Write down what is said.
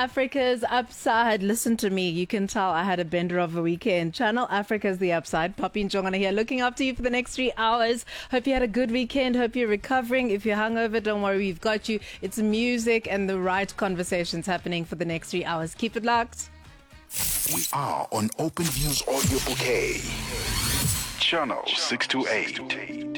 Africa's upside. Listen to me. You can tell I had a bender of a weekend. Channel Africa's the upside. Poppy Njongana here, looking after you for the next 3 hours. Hope you had a good weekend. Hope you're recovering. If you're hungover, don't worry. We've got you. It's music and the right conversations happening for the next 3 hours. Keep it locked. We are on Open Views Audio Bouquet. Channel 628.